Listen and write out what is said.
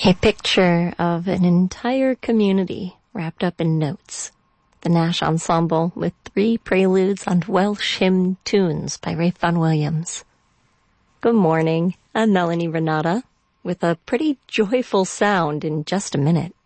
A picture of an entire community wrapped up in notes. The Nash Ensemble with 3 preludes on Welsh hymn tunes by Ralph Vaughan Williams. Good morning, I'm Melanie Renata with a pretty joyful sound in just a minute.